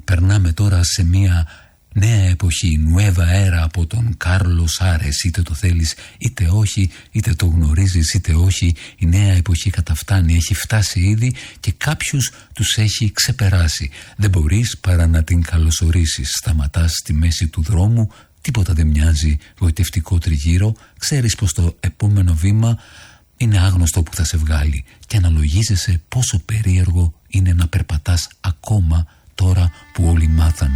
Περνάμε τώρα σε μια νέα εποχή, νουέβα έρα από τον Κάρλος Άρες. Είτε το θέλεις είτε όχι, είτε το γνωρίζεις είτε όχι, η νέα εποχή καταφτάνει, έχει φτάσει ήδη και κάποιους τους έχει ξεπεράσει. Δεν μπορείς παρά να την καλωσορίσεις. Σταματάς στη μέση του δρόμου, τίποτα δεν μοιάζει, γοητευτικό τριγύρο, ξέρεις πως το επόμενο βήμα είναι άγνωστο που θα σε βγάλει και αναλογίζεσαι πόσο περίεργο είναι να περπατάς ακόμα τώρα που όλοι μάθανε